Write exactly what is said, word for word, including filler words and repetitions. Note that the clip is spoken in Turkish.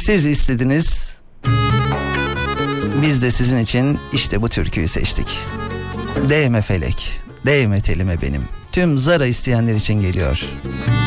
Siz istediniz. Biz de sizin için işte bu türküyü seçtik. Değme felek, değme telime benim. Tüm Zara isteyenler için geliyor.